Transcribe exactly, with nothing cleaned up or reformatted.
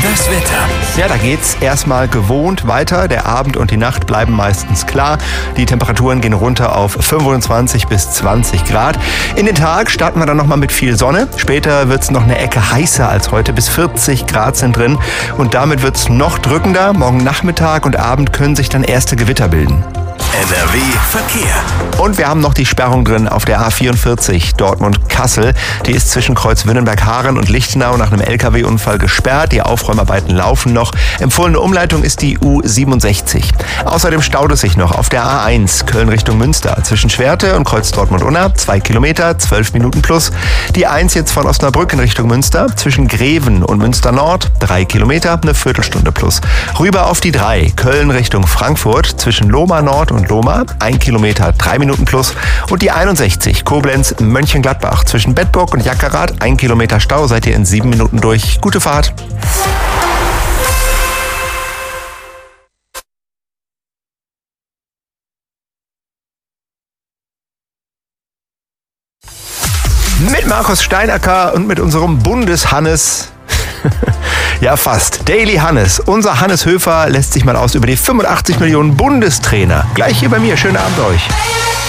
Das Wetter. Ja, da geht's erstmal gewohnt weiter. Der Abend und die Nacht bleiben meistens klar. Die Temperaturen gehen runter auf fünfundzwanzig bis zwanzig Grad. In den Tag starten wir dann nochmal mit viel Sonne. Später wird's noch eine Ecke heißer als heute. Bis vierzig Grad sind drin. Und damit wird's noch drückender. Morgen Nachmittag und Abend können sich dann erste Gewitter bilden. N R W Verkehr. Und wir haben noch die Sperrung drin auf der A vierundvierzig Dortmund-Kassel. Die ist zwischen Kreuz Wünnenberg-Haren und Lichtenau nach einem L K W-Unfall gesperrt. Die Aufräumarbeiten laufen noch. Empfohlene Umleitung ist die U siebenundsechzig. Außerdem staut es sich noch auf der A eins Köln Richtung Münster. Zwischen Schwerte und Kreuz Dortmund-Unna zwei Kilometer, zwölf Minuten plus. Die eins jetzt von Osnabrück in Richtung Münster. Zwischen Greven und Münster Nord drei Kilometer, eine Viertelstunde plus. Rüber auf die drei Köln Richtung Frankfurt. Zwischen Lohmar Nord und Lohmar ein Kilometer, drei Minuten plus. Und die einundsechzig Koblenz Mönchengladbach. Zwischen Bedburg und Jackerath ein Kilometer Stau. Seid ihr in sieben Minuten durch. Gute Fahrt. Mit Markus Steinacker und mit unserem Bundeshannes. Ja, fast. Daily Hannes. Unser Hannes Höfer lässt sich mal aus über die fünfundachtzig Millionen Bundestrainer. Gleich hier bei mir. Schönen Abend euch.